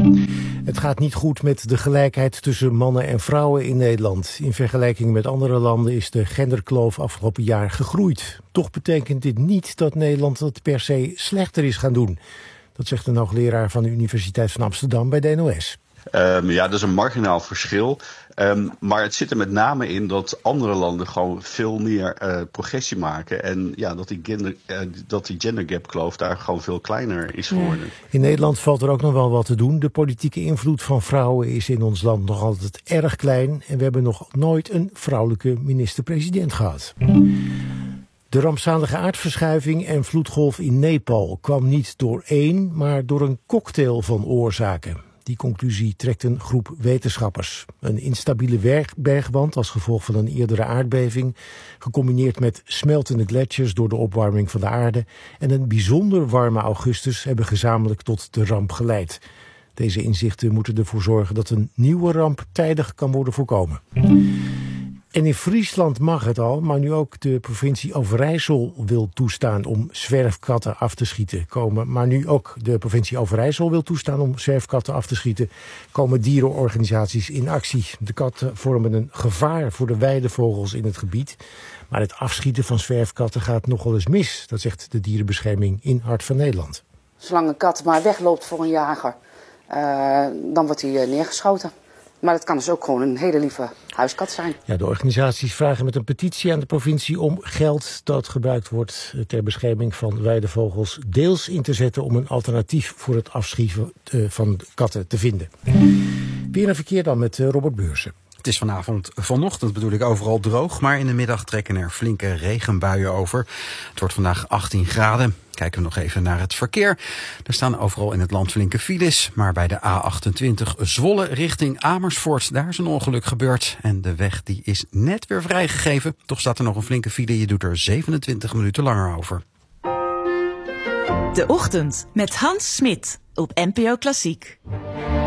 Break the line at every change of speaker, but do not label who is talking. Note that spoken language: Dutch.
Het gaat niet goed met de gelijkheid tussen mannen en vrouwen in Nederland. In vergelijking met andere landen is de genderkloof afgelopen jaar gegroeid. Toch betekent dit niet dat Nederland het per se slechter is gaan doen. Dat zegt een hoogleraar van de Universiteit van Amsterdam bij de NOS.
Dat is een marginaal verschil. Maar het zit er met name in dat andere landen gewoon veel meer progressie maken. En ja, dat die gender gap kloof daar gewoon veel kleiner is geworden.
In Nederland valt er ook nog wel wat te doen. De politieke invloed van vrouwen is in ons land nog altijd erg klein. En we hebben nog nooit een vrouwelijke minister-president gehad. De rampzalige aardverschuiving en vloedgolf in Nepal kwam niet door één, maar door een cocktail van oorzaken. Die conclusie trekt een groep wetenschappers. Een instabiele bergwand als gevolg van een eerdere aardbeving, gecombineerd met smeltende gletsjers door de opwarming van de aarde en een bijzonder warme augustus hebben gezamenlijk tot de ramp geleid. Deze inzichten moeten ervoor zorgen dat een nieuwe ramp tijdig kan worden voorkomen. En in Friesland mag het al, maar nu ook de provincie Overijssel wil toestaan om zwerfkatten af te schieten. Komen dierenorganisaties in actie. De katten vormen een gevaar voor de weidevogels in het gebied. Maar het afschieten van zwerfkatten gaat nogal eens mis. Dat zegt de dierenbescherming in Hart van Nederland.
Zolang een kat maar wegloopt voor een jager, dan wordt hij neergeschoten. Maar het kan dus ook gewoon een hele lieve huiskat zijn.
Ja, de organisaties vragen met een petitie aan de provincie om geld dat gebruikt wordt ter bescherming van weidevogels deels in te zetten om een alternatief voor het afschieten van katten te vinden. Weer een verkeer dan met Robert Beursen.
Het is vanochtend bedoel ik, overal droog, maar in de middag trekken er flinke regenbuien over. Het wordt vandaag 18 graden. Kijken we nog even naar het verkeer. Er staan overal in het land flinke files, maar bij de A28 Zwolle richting Amersfoort, daar is een ongeluk gebeurd. En de weg die is net weer vrijgegeven. Toch staat er nog een flinke file, je doet er 27 minuten langer over.
De Ochtend met Hans Smit op NPO Klassiek.